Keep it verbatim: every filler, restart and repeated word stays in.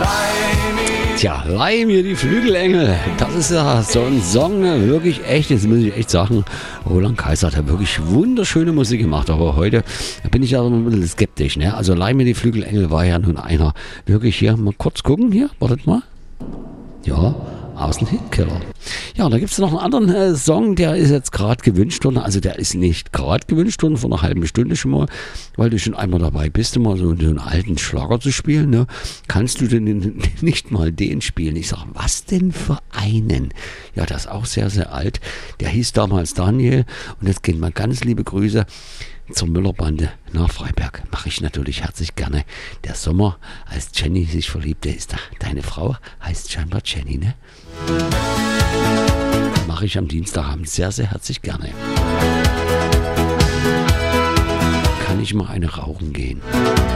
Tja, leih mir die Flügelengel. Das ist ja so ein Song, ne? Wirklich echt, jetzt muss ich echt sagen, Roland Kaiser hat ja wirklich wunderschöne Musik gemacht, aber heute bin ich ja ein bisschen skeptisch. Ne? Also leih mir die Flügelengel war ja nun einer. Wirklich hier, mal kurz gucken hier, wartet mal. Ja, aus dem Hitkiller. Ja, da gibt es noch einen anderen äh, Song, der ist jetzt gerade gewünscht worden. Also der ist nicht gerade gewünscht worden, vor einer halben Stunde schon mal, weil du schon einmal dabei bist, immer so, so einen alten Schlager zu spielen. Ne? Kannst du denn nicht mal den spielen? Ich sage, was denn für einen? Ja, der ist auch sehr, sehr alt. Der hieß damals Daniel und jetzt gehen mal ganz liebe Grüße zur Müllerbande nach Freiberg. Mache ich natürlich herzlich gerne. Der Sommer, als Jenny sich verliebte, ist da. Deine Frau heißt scheinbar Jenny, ne? Mache ich am Dienstagabend sehr, sehr herzlich gerne. Kann ich mal eine rauchen gehen?